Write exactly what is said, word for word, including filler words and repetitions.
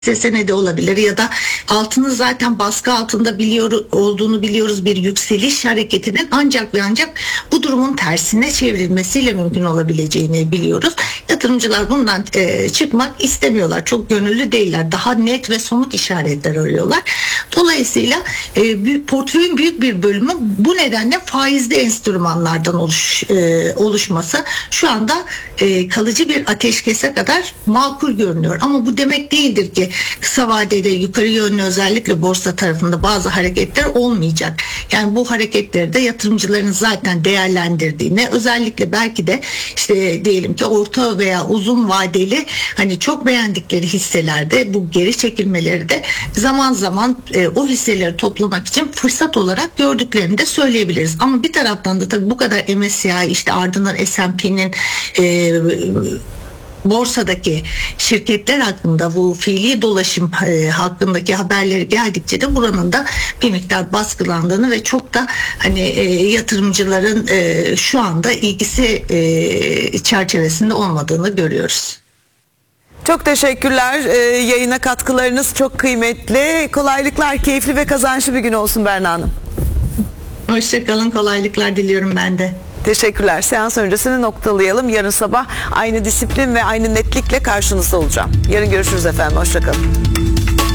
senedi olabilir ya da altını zaten baskı altında biliyor olduğunu biliyoruz, bir yükseliş hareketinin ancak ve ancak bu durumun tersine çevrilmesiyle mümkün olabileceğini biliyoruz. Yatırımcılar bundan e, çıkmak istemiyorlar. Çok gönüllü değiller. Daha net ve somut işaretler arıyorlar. Dolayısıyla e, büyük, portföyün büyük bir bölümü bu nedenle faizli enstrümanlardan oluş, e, oluşması şu anda e, kalıcı bir ateşkese kadar makul görünüyor. Ama bu demek değildir ki kısa vadede yukarı yönlü özellikle borsa tarafında bazı hareketler olmayacak. Yani bu hareketleri de yatırımcıların zaten değerlendirdiğini, özellikle belki de işte diyelim ki orta veya uzun vadeli hani çok beğendikleri hisselerde bu geri çekilmeleri de zaman zaman e, o hisseleri toplamak için fırsat olarak gördüklerini de söyleyebiliriz. Ama bir taraftan da tabii bu kadar M S C I işte ardından S and P'nin e, borsadaki şirketler hakkında bu fiili dolaşım e, hakkındaki haberleri geldikçe de buranın da bir miktar baskılandığını ve çok da hani e, yatırımcıların e, şu anda ilgisi e, çerçevesinde olmadığını görüyoruz. Çok teşekkürler. Ee, yayına katkılarınız çok kıymetli. Kolaylıklar, keyifli ve kazançlı bir gün olsun Berna Hanım. Hoşçakalın, kolaylıklar diliyorum ben de. Teşekkürler. Seans öncesini noktalayalım. Yarın sabah aynı disiplin ve aynı netlikle karşınızda olacağım. Yarın görüşürüz efendim. Hoşçakalın.